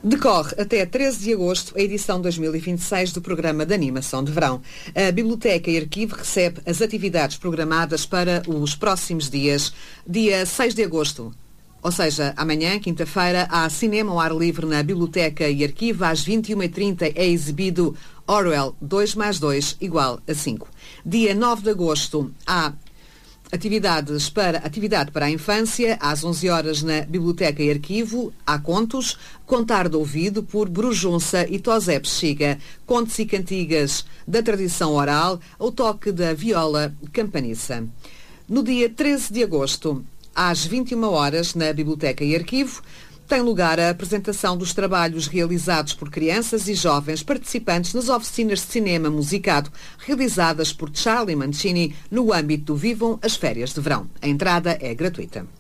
Decorre até 13 de agosto a edição 2026 do programa de animação de verão. A Biblioteca e Arquivo recebe as atividades programadas para os próximos dias. Dia 6 de agosto, ou seja, amanhã, quinta-feira, há cinema ao ar livre na Biblioteca e Arquivo. Às 21h30 é exibido Orwell 2 mais 2 igual a 5. Dia 9 de agosto há atividade para a infância. Às 11 horas na Biblioteca e Arquivo há contos, Contar de Ouvido por Brujunça e Tosé Bexiga, contos e cantigas da tradição oral ao toque da viola campaniça. No dia 13 de agosto, às 21 horas na Biblioteca e Arquivo, tem lugar a apresentação dos trabalhos realizados por crianças e jovens participantes nas oficinas de cinema musicado realizadas por Charlie Mancini no âmbito do Vivam as Férias de Verão. A entrada é gratuita.